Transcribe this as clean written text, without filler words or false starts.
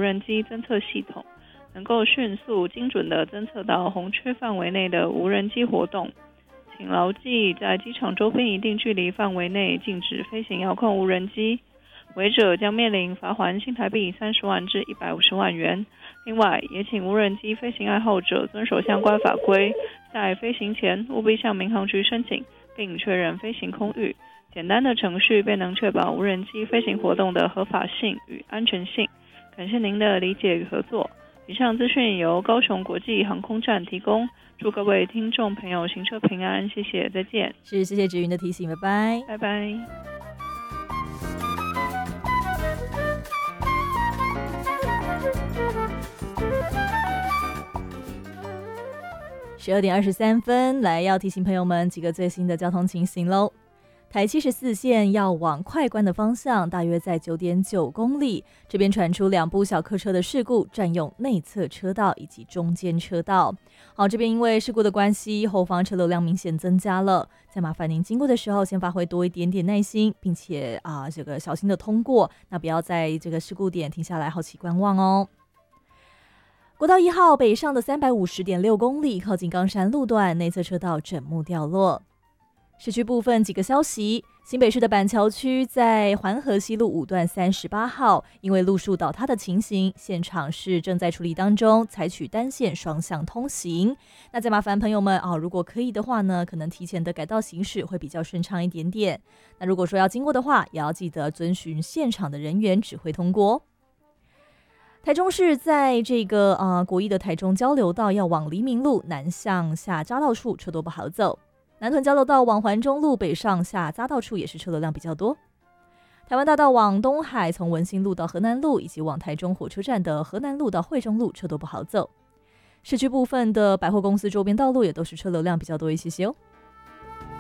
人机侦测系统，能够迅速精准地侦测到红区范围内的无人机活动。请牢记，在机场周边一定距离范围内禁止飞行遥控无人机，违者将面临罚锾新台币30万至150万元。另外，也请无人机飞行爱好者遵守相关法规，在飞行前务必向民航局申请，并确认飞行空域。简单的程序便能确保无人机飞行活动的合法性与安全性。感谢您的理解与合作。以上资讯由高雄国际航空站提供，祝各位听众朋友行车平安，谢谢，再见。 是，谢谢芷云的提醒，拜拜。 拜拜。 12点23分，来要提醒朋友们几个最新的交通情形喽。台74线要往快关的方向，大约在9.9公里，这边传出2部小客车的事故，占用内侧车道以及中间车道。好，这边因为事故的关系，后方车流量明显增加了，再麻烦您经过的时候，先发挥多一点点耐心，并且这个小心的通过，那不要在这个事故点停下来好奇观望哦。国道1号北上的350.6公里，靠近冈山路段内侧车道整木掉落。市区部分几个消息，新北市的板桥区在环河西路5段38号，因为路树倒塌的情形，现场是正在处理当中，采取单线双向通行。那再麻烦朋友们如果可以的话呢，可能提前的改道行驶会比较顺畅一点点。那如果说要经过的话，也要记得遵循现场的人员指挥通过。台中市在这个国一的台中交流道要往黎明路南向下匝道处车多不好走。南屯交流道往环中路北上下匝道处也是车流量比较多。台湾大道往东海，从文心路到河南路，以及往台中火车站的河南路到惠中路车都不好走。市区部分的百货公司周边道路也都是车流量比较多一些些哦。